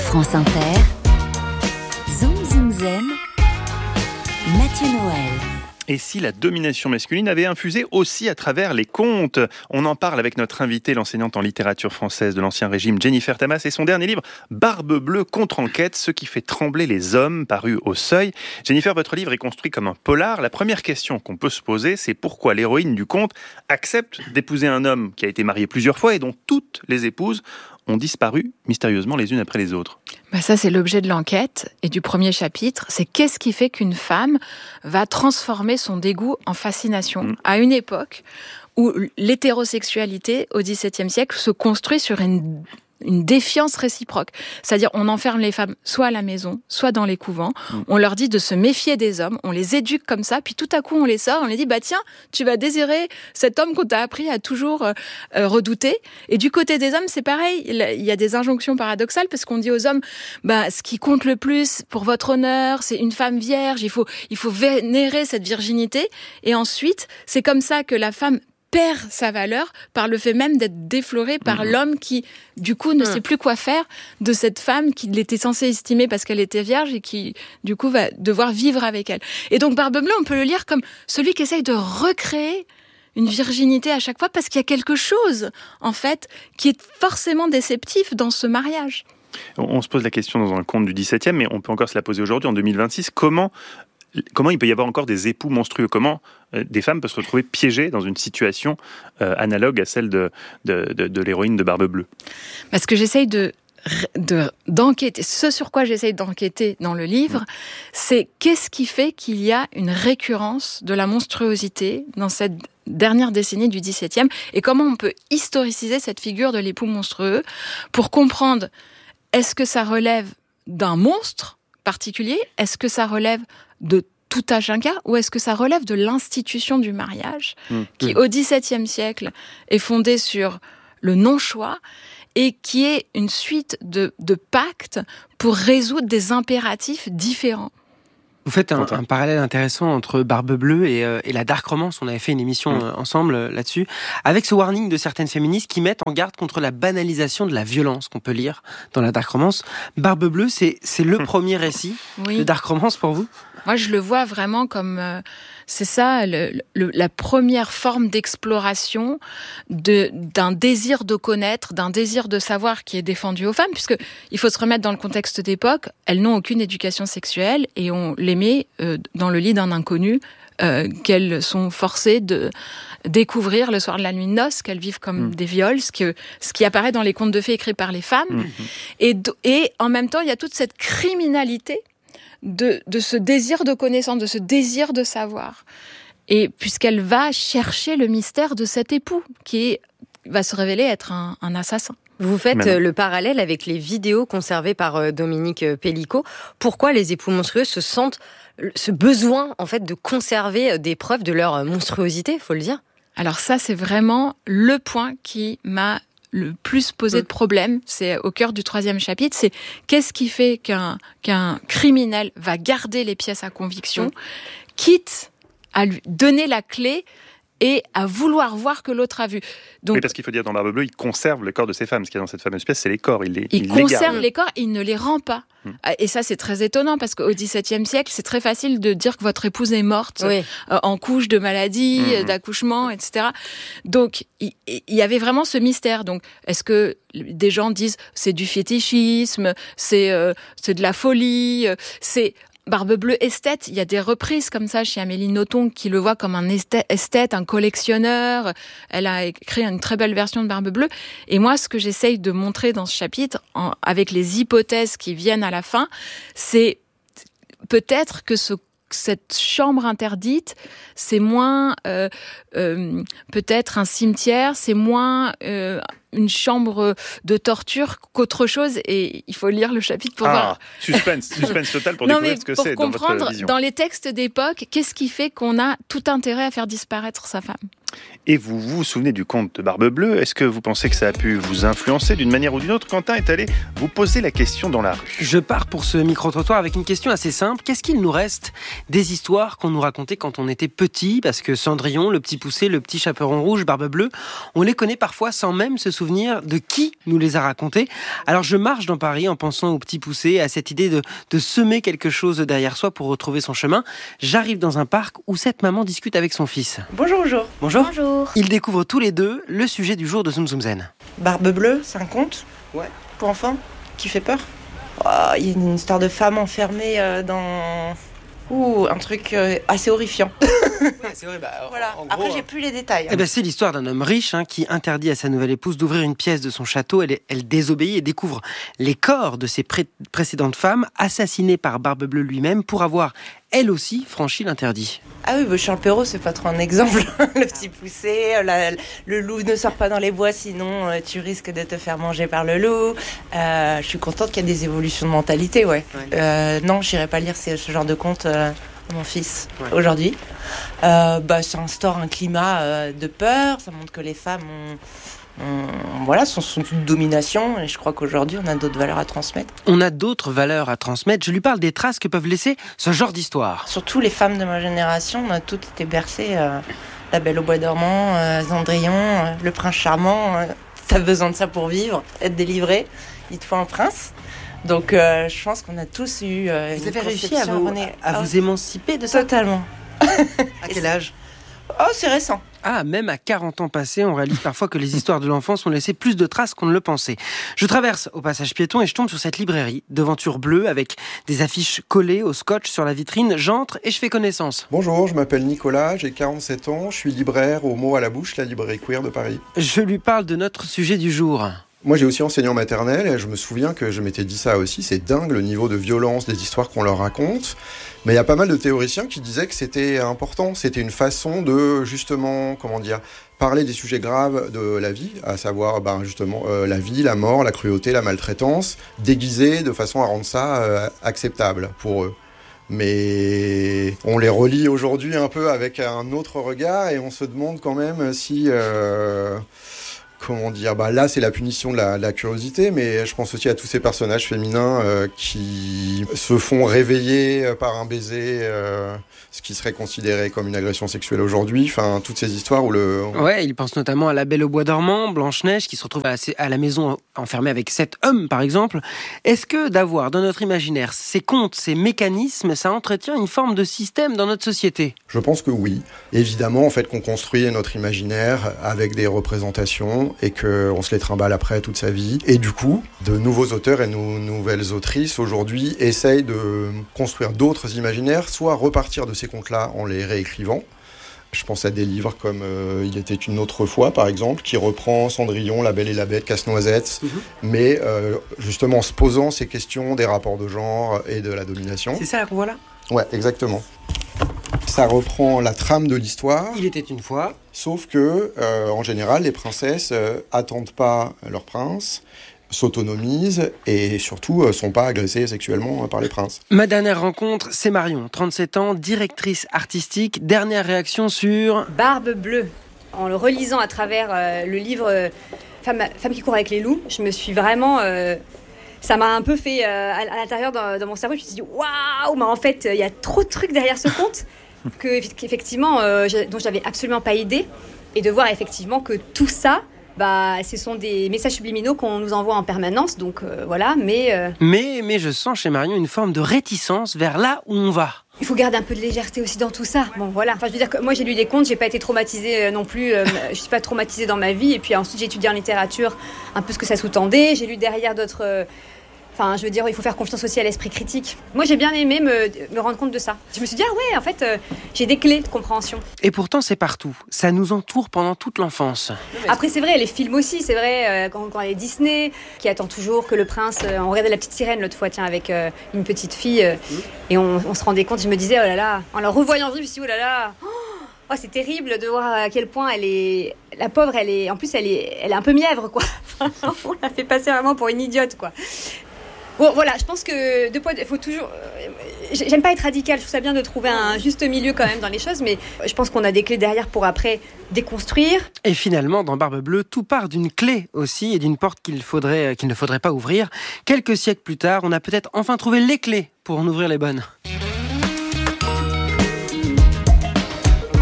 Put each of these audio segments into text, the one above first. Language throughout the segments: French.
France Inter, Zoom Zoom Zen, Mathieu Noël. Et si la domination masculine avait infusé aussi à travers les contes ? On en parle avec notre invitée, l'enseignante en littérature française de l'Ancien Régime, Jennifer Tamas, et son dernier livre, Barbe Bleue contre-enquête, ce qui fait trembler les hommes, paru au Seuil. Jennifer, votre livre est construit comme un polar. La première question qu'on peut se poser, c'est pourquoi l'héroïne du conte accepte d'épouser un homme qui a été marié plusieurs fois et dont toutes les épouses ont disparu mystérieusement les unes après les autres. Ça, c'est l'objet de l'enquête et du premier chapitre. C'est qu'est-ce qui fait qu'une femme va transformer son dégoût en fascination à une époque où l'hétérosexualité, au XVIIe siècle, se construit sur une défiance réciproque. C'est-à-dire, on enferme les femmes soit à la maison, soit dans les couvents. On leur dit de se méfier des hommes. On les éduque comme ça. Puis tout à coup, on les sort. On les dit, tiens, tu vas désirer cet homme qu'on t'a appris à toujours redouter. Et du côté des hommes, c'est pareil. Il y a des injonctions paradoxales parce qu'on dit aux hommes, ce qui compte le plus pour votre honneur, c'est une femme vierge. Il faut vénérer cette virginité. Et ensuite, c'est comme ça que la femme perd sa valeur par le fait même d'être déflorée par l'homme qui, du coup, ne sait plus quoi faire de cette femme qu'il était censé estimer parce qu'elle était vierge et qui, du coup, va devoir vivre avec elle. Et donc, Barbe Bleue, on peut le lire comme celui qui essaye de recréer une virginité à chaque fois parce qu'il y a quelque chose, en fait, qui est forcément déceptif dans ce mariage. On se pose la question dans un conte du XVIIe, mais on peut encore se la poser aujourd'hui, en 2026. Comment il peut y avoir encore des époux monstrueux ? Comment des femmes peuvent se retrouver piégées dans une situation analogue à celle de l'héroïne de Barbe Bleue ? Ce que j'essaye d'enquêter, ce sur quoi j'essaye d'enquêter dans le livre, c'est qu'est-ce qui fait qu'il y a une récurrence de la monstruosité dans cette dernière décennie du XVIIe et comment on peut historiciser cette figure de l'époux monstrueux pour comprendre, est-ce que ça relève d'un monstre particulier ? Est-ce que ça relève de tout à chacun, ou est-ce que ça relève de l'institution du mariage, qui au XVIIe siècle est fondée sur le non-choix et qui est une suite de pactes pour résoudre des impératifs différents. Vous faites un parallèle intéressant entre Barbe Bleue et la dark romance. On avait fait une émission ensemble là-dessus, avec ce warning de certaines féministes qui mettent en garde contre la banalisation de la violence qu'on peut lire dans la dark romance. Barbe Bleue, c'est le premier récit de dark romance pour vous ? Moi, je le vois vraiment comme... c'est ça, la première forme d'exploration d'un désir de connaître, d'un désir de savoir qui est défendu aux femmes, puisque il faut se remettre dans le contexte d'époque, elles n'ont aucune éducation sexuelle et on les met dans le lit d'un inconnu qu'elles sont forcées de découvrir le soir de la nuit de noces, qu'elles vivent comme des viols, ce qui apparaît dans les contes de fées écrits par les femmes. Et en même temps, il y a toute cette criminalité de ce désir de connaissance, de ce désir de savoir. Et puisqu'elle va chercher le mystère de cet époux, qui va se révéler être un assassin. Vous faites le parallèle avec les vidéos conservées par Dominique Pellicot. Pourquoi les époux monstrueux se sentent ce besoin, en fait, de conserver des preuves de leur monstruosité, il faut le dire ? Alors ça, c'est vraiment le point qui m'a le plus posé de problème, c'est au cœur du 3e chapitre, c'est qu'est-ce qui fait qu'un criminel va garder les pièces à conviction, quitte à lui donner la clé et à vouloir voir que l'autre a vu. Donc, oui, parce qu'il faut dire, dans Barbe Bleue, il conserve le corps de ses femmes. Ce qu'il y a dans cette fameuse pièce, c'est les corps. Il conserve les corps, il ne les rend pas. Et ça, c'est très étonnant, parce qu'au XVIIe siècle, c'est très facile de dire que votre épouse est morte en couche de maladie, d'accouchement, etc. Donc, il y avait vraiment ce mystère. Donc, est-ce que des gens disent c'est du fétichisme, c'est de la folie, c'est... Barbe Bleue esthète, il y a des reprises comme ça chez Amélie Nothomb qui le voit comme un esthète, un collectionneur. Elle a écrit une très belle version de Barbe Bleue. Et moi, ce que j'essaye de montrer dans ce chapitre, avec les hypothèses qui viennent à la fin, c'est peut-être que cette chambre interdite, c'est moins peut-être un cimetière, c'est moins une chambre de torture qu'autre chose, et il faut lire le chapitre pour voir. Suspense total pour découvrir ce que c'est dans votre vision. Pour comprendre, dans les textes d'époque, qu'est-ce qui fait qu'on a tout intérêt à faire disparaître sa femme ? Et vous vous souvenez du conte de Barbe Bleue ? Est-ce que vous pensez que ça a pu vous influencer d'une manière ou d'une autre ? Quentin est allé vous poser la question dans la rue. Je pars pour ce micro-trottoir avec une question assez simple. Qu'est-ce qu'il nous reste des histoires qu'on nous racontait quand on était petit ? Parce que Cendrillon, le petit Poucet, le petit Chaperon rouge, Barbe Bleue, on les connaît parfois sans même se souvenirs, de qui nous les a racontés. Alors je marche dans Paris en pensant au Petit Poucet, à cette idée de semer quelque chose derrière soi pour retrouver son chemin. J'arrive dans un parc où cette maman discute avec son fils. Bonjour. Bonjour. Bonjour. Ils découvrent tous les deux le sujet du jour de Zoom Zoom Zen. Barbe bleue, c'est un conte pour enfants qui fait peur. Il y a une histoire de femme enfermée dans... un truc assez horrifiant. C'est vrai, Voilà. Après, j'ai plus les détails. C'est l'histoire d'un homme riche qui interdit à sa nouvelle épouse d'ouvrir une pièce de son château. Elle désobéit et découvre les corps de ses précédentes femmes assassinées par Barbe Bleue lui-même pour avoir, elle aussi, franchi l'interdit. Ah oui, Charles Perrault, c'est pas trop un exemple. Le Petit Poucet, le loup ne sort pas dans les bois, sinon tu risques de te faire manger par le loup. Je suis contente qu'il y ait des évolutions de mentalité, non, j'irai pas lire ce genre de conte à mon fils aujourd'hui. Ça instaure un climat de peur, ça montre que les femmes sont une domination, et je crois qu'aujourd'hui on a d'autres valeurs à transmettre. On a d'autres valeurs à transmettre. Je lui parle des traces que peuvent laisser ce genre d'histoire. Surtout les femmes de ma génération, on a toutes été bercées. La Belle au bois dormant, Cendrillon, le prince charmant. T'as besoin de ça pour vivre, être délivré. Il te faut un prince. Donc je pense qu'on a tous eu vous avez réussi à vous émanciper de ça? Totalement. À quel âge? C'est récent. Même à 40 ans passés, on réalise parfois que les histoires de l'enfance ont laissé plus de traces qu'on ne le pensait. Je traverse au passage piéton et je tombe sur cette librairie, devanture bleue avec des affiches collées au scotch sur la vitrine. J'entre et je fais connaissance. Bonjour, je m'appelle Nicolas, j'ai 47 ans, je suis libraire au Mot à la Bouche, la librairie queer de Paris. Je lui parle de notre sujet du jour. Moi, j'ai aussi enseigné en maternelle et je me souviens que je m'étais dit ça aussi. C'est dingue le niveau de violence des histoires qu'on leur raconte. Mais il y a pas mal de théoriciens qui disaient que c'était important. C'était une façon de, justement, parler des sujets graves de la vie, à savoir, la vie, la mort, la cruauté, la maltraitance, déguisés de façon à rendre ça acceptable pour eux. Mais on les relit aujourd'hui un peu avec un autre regard et on se demande quand même si... là c'est la punition de la curiosité, mais je pense aussi à tous ces personnages féminins qui se font réveiller par un baiser, ce qui serait considéré comme une agression sexuelle aujourd'hui. Enfin, toutes ces histoires où il pense notamment à La Belle au bois dormant, Blanche-Neige qui se retrouve à la maison enfermée avec 7 hommes par exemple. Est-ce que d'avoir dans notre imaginaire ces contes, ces mécanismes, ça entretient une forme de système dans notre société? Je pense que oui. Évidemment, en fait, qu'on construit notre imaginaire avec des représentations et qu'on se les trimballe après toute sa vie. Et du coup, de nouveaux auteurs et nouvelles autrices aujourd'hui essayent de construire d'autres imaginaires, soit repartir de ces contes-là en les réécrivant. Je pense à des livres comme Il était une autre fois, par exemple, qui reprend Cendrillon, La Belle et la Bête, Casse-Noisette, mais justement en se posant ces questions des rapports de genre et de la domination. C'est ça qu'on voit là ? Ouais, exactement. Ça reprend la trame de l'histoire. Il était une fois. Sauf que, en général, les princesses attendent pas leur prince, s'autonomisent et surtout sont pas agressées sexuellement par les princes. Ma dernière rencontre, c'est Marion, 37 ans, directrice artistique. Dernière réaction sur... Barbe Bleue. En le relisant à travers le livre Femme qui court avec les loups, je me suis vraiment... ça m'a un peu fait à l'intérieur dans mon cerveau. Je me suis dit waouh, mais en fait il y a trop de trucs derrière ce conte qu'effectivement dont j'avais absolument pas idée, et de voir effectivement que tout ça, ce sont des messages subliminaux qu'on nous envoie en permanence. Donc voilà, mais je sens chez Marion une forme de réticence vers là où on va. Il faut garder un peu de légèreté aussi dans tout ça. Bon, voilà. Enfin, je veux dire que moi, j'ai lu des contes, j'ai pas été traumatisée non plus. Je suis pas traumatisée dans ma vie. Et puis ensuite, j'ai étudié en littérature un peu ce que ça sous-tendait. J'ai lu derrière d'autres... je veux dire, il faut faire confiance aussi à l'esprit critique. Moi, j'ai bien aimé me rendre compte de ça. Je me suis dit, en fait, j'ai des clés de compréhension. Et pourtant, c'est partout. Ça nous entoure pendant toute l'enfance. Après, c'est vrai, les films aussi, c'est vrai, quand les Disney, qui attend toujours que le prince... on regardait La Petite Sirène l'autre fois, avec une petite fille, et on se rendait compte, je me disais, oh là là, en la revoyant vivre, je me suis dit, oh là là, c'est terrible de voir à quel point elle est... La pauvre, elle est un peu mièvre, quoi. On la fait passer vraiment pour une idiote, quoi. Bon, voilà, je pense que il faut toujours... J'aime pas être radicale, je trouve ça bien de trouver un juste milieu quand même dans les choses, mais je pense qu'on a des clés derrière pour après déconstruire. Et finalement, dans Barbe Bleue, tout part d'une clé aussi et d'une porte qu'il ne faudrait pas ouvrir. Quelques siècles plus tard, on a peut-être enfin trouvé les clés pour en ouvrir les bonnes.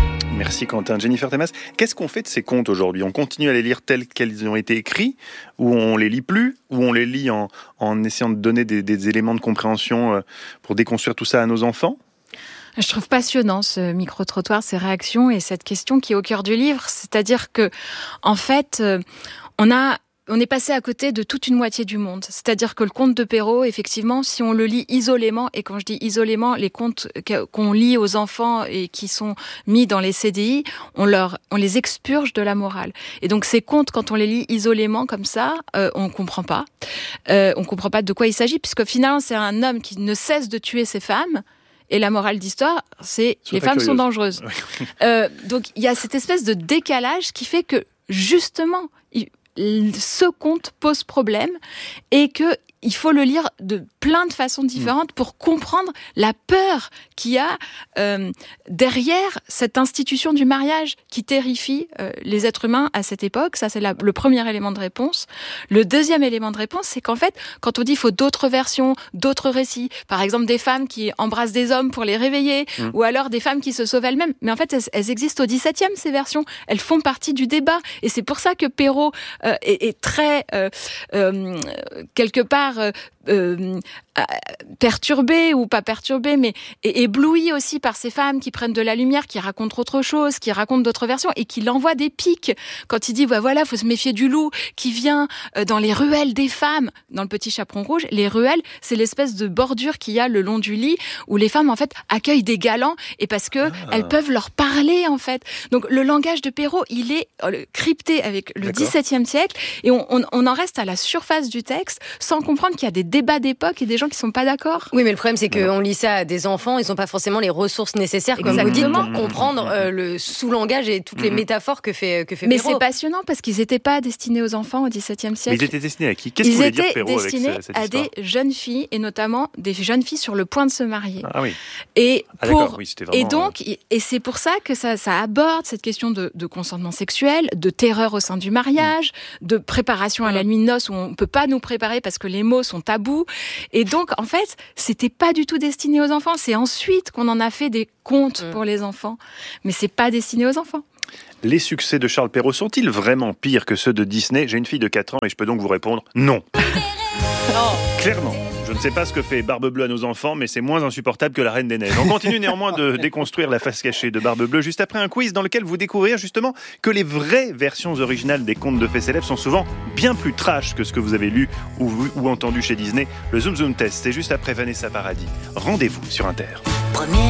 Merci Quentin. Jennifer Tamas, qu'est-ce qu'on fait de ces contes aujourd'hui ? On continue à les lire tels qu'ils ont été écrits, ou on les lit plus, ou on les lit en essayant de donner des éléments de compréhension pour déconstruire tout ça à nos enfants ? Je trouve passionnant ce micro-trottoir, ces réactions et cette question qui est au cœur du livre. C'est-à-dire que, en fait, on est passé à côté de toute une moitié du monde. C'est-à-dire que le conte de Perrault, effectivement, si on le lit isolément, et quand je dis isolément, les contes qu'on lit aux enfants et qui sont mis dans les CDI, on les expurge de la morale. Et donc ces contes, quand on les lit isolément comme ça, on comprend pas. On comprend pas de quoi il s'agit, puisque finalement c'est un homme qui ne cesse de tuer ses femmes. Et la morale d'histoire, c'est les femmes sont dangereuses. Donc il y a cette espèce de décalage qui fait que justement, ce conte pose problème et que il faut le lire de plein de façons différentes pour comprendre la peur qu'il y a derrière cette institution du mariage qui terrifie les êtres humains à cette époque. Ça, c'est le premier élément de réponse. Le deuxième élément de réponse, c'est qu'en fait, quand on dit qu'il faut d'autres versions, d'autres récits, par exemple des femmes qui embrassent des hommes pour les réveiller, ou alors des femmes qui se sauvent elles-mêmes, mais en fait, elles existent au XVIIe, ces versions. Elles font partie du débat. Et c'est pour ça que Perrault est très, quelque part, perturbé ou pas perturbé, mais ébloui aussi par ces femmes qui prennent de la lumière, qui racontent autre chose, qui racontent d'autres versions et qui l'envoient des pics. Quand il dit, voilà, faut se méfier du loup qui vient dans les ruelles des femmes, dans le Petit Chaperon Rouge. Les ruelles, c'est l'espèce de bordure qu'il y a le long du lit où les femmes, en fait, accueillent des galants et parce que elles peuvent leur parler, en fait. Donc, le langage de Perrault, il est crypté avec le XVIIe siècle et on en reste à la surface du texte sans comprendre qu'il y a des débats d'époque et des gens qui sont pas d'accord. Oui, mais le problème, c'est qu'on lit ça à des enfants, ils n'ont pas forcément les ressources nécessaires, comme vous dites, pour comprendre le sous-langage et toutes les métaphores que fait Perrault. Mais c'est passionnant parce qu'ils n'étaient pas destinés aux enfants au XVIIe siècle. Mais ils étaient destinés à qui ? Qu'est-ce que voulait dire Perrault avec cette histoire ? Ils étaient destinés à des jeunes filles, et notamment des jeunes filles sur le point de se marier. Ah oui. Et vraiment... donc, et c'est pour ça que ça aborde cette question de consentement sexuel, de terreur au sein du mariage, de préparation à la nuit de noces où on ne peut pas nous préparer parce que les mots sont tabous. Et donc, en fait, c'était pas du tout destiné aux enfants. C'est ensuite qu'on en a fait des contes pour les enfants. Mais c'est pas destiné aux enfants. Les succès de Charles Perrault sont-ils vraiment pires que ceux de Disney ? J'ai une fille de 4 ans et je peux donc vous répondre non. Clairement. Je ne sais pas ce que fait Barbe Bleue à nos enfants, mais c'est moins insupportable que la Reine des Neiges. On continue néanmoins de déconstruire la face cachée de Barbe Bleue juste après un quiz dans lequel vous découvrirez justement que les vraies versions originales des contes de fées célèbres sont souvent bien plus trash que ce que vous avez lu ou entendu chez Disney. Le Zoom Zoom Test, c'est juste après Vanessa Paradis. Rendez-vous sur Inter.